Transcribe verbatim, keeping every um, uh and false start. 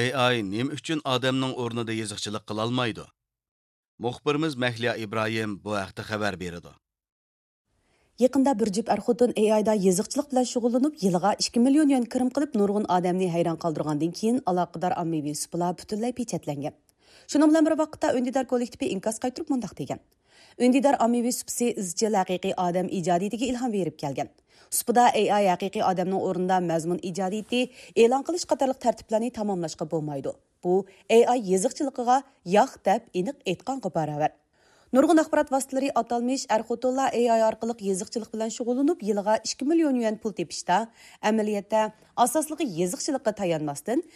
A I nima uchun odamning o'rnida yozuvchilik qila olmaydi? Muxbirimiz Mahliya Ibrohim bu haqda xabar beradi. Yaqında bir cüp er-xotin A I'da yazıqçılık bilan shug'ullanib, yiliga ikki million yuan kirim qilib, nurg'un odamni hayron qoldirgandan keyin aloqador ommaviy suplar butunlay pechatlangan. Shuning bilan bir vaqtda Ündidar kollektivi inkos qaytirib mundaq degan. Ündidar ommaviy supsi izchil haqiqiy odam ijodiyatiga ilhom berib kelgan. Supida A I haqiqiy odamning o'rnida mazmun ijodiyati e'lon qilish qatorliq tartiblarni tamomlashga bo'lmaydi. Bu A I yazıqchiligiga yo'q deb aniq aytganga barobar. Nurg'un axborot vositalari atalmış er-xotinlar A I orqali yazıqchilik bilan shug'ullanib, yiliga ikki million yuan pul tepishda, amaliyotda asosligi yazıqchilikka tayanmasdan